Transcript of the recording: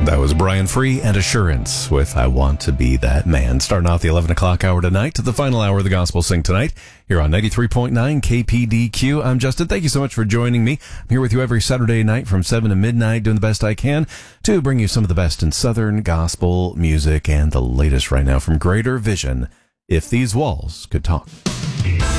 That was Brian Free and Assurance with I Want to Be That Man. Starting off the 11 o'clock hour tonight to the final hour of the Gospel Sing Tonight here on 93.9 KPDQ. I'm Justin. Thank you so much for joining me. I'm here with you every Saturday night from 7 to midnight, doing the best I can to bring you some of the best in Southern gospel music and the latest right now from Greater Vision, If These Walls Could Talk.